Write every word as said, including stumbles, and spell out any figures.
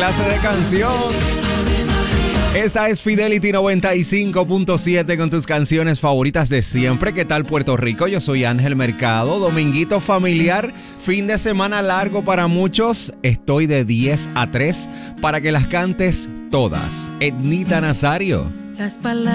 clase de canción. Esta es Fidelity noventa y cinco punto siete con tus canciones favoritas de siempre. ¿Qué tal Puerto Rico? Yo soy Ángel Mercado. Dominguito familiar, fin de semana largo para muchos. Estoy de diez a tres para que las cantes todas. Ednita Nazario. Las palabras